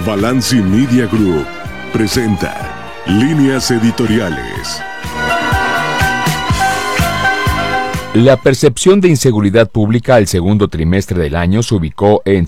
Balanci Media Group presenta Líneas Editoriales. La percepción de inseguridad pública al segundo trimestre del año se ubicó en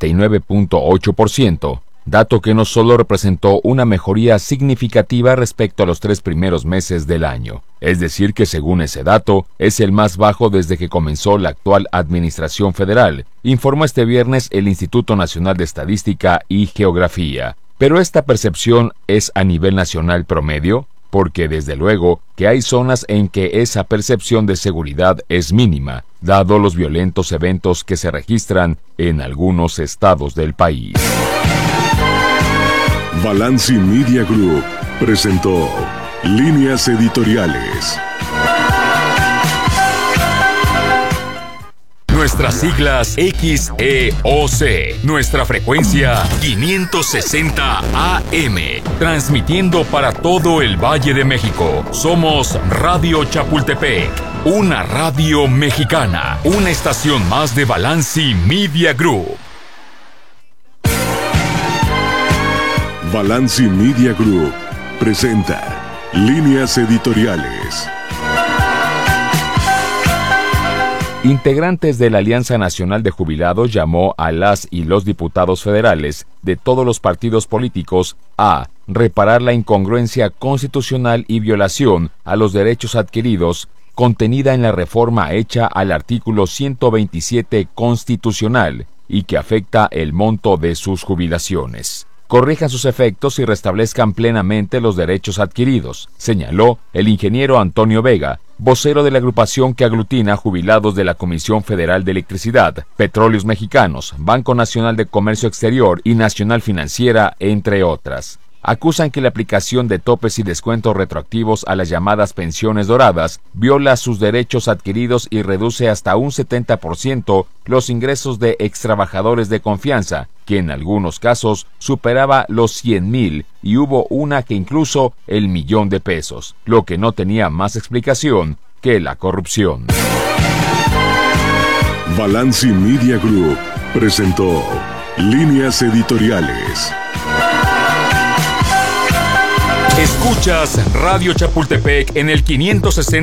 59.8%, dato que no solo representó una mejoría significativa respecto a los 3 primeros meses del año, es decir que según ese dato, es el más bajo desde que comenzó la actual administración federal, informó este viernes el Instituto Nacional de Estadística y Geografía. ¿Pero esta percepción es a nivel nacional promedio? Porque desde luego que hay zonas en que esa percepción de seguridad es mínima, dado los violentos eventos que se registran en algunos estados del país. Balanci Media Group presentó Líneas Editoriales. Nuestras siglas XEOC, nuestra frecuencia 560 AM, transmitiendo para todo el Valle de México. Somos Radio Chapultepec, una radio mexicana, una estación más de Balanci Media Group. Balanci Media Group presenta Líneas Editoriales. Integrantes de la Alianza Nacional de Jubilados llamó a las y los diputados federales de todos los partidos políticos a reparar la incongruencia constitucional y violación a los derechos adquiridos contenida en la reforma hecha al artículo 127 constitucional y que afecta el monto de sus jubilaciones. Corrijan sus efectos y restablezcan plenamente los derechos adquiridos, señaló el ingeniero Antonio Vega, vocero de la agrupación que aglutina jubilados de la Comisión Federal de Electricidad, Petróleos Mexicanos, Banco Nacional de Comercio Exterior y Nacional Financiera, entre otras. Acusan que la aplicación de topes y descuentos retroactivos a las llamadas pensiones doradas viola sus derechos adquiridos y reduce hasta un 70% los ingresos de extrabajadores de confianza, que en algunos casos superaba los 100,000 y hubo una que incluso el 1,000,000 de pesos, lo que no tenía más explicación que la corrupción. Balanci Media Group presentó Líneas Editoriales. Escuchas Radio Chapultepec en el 560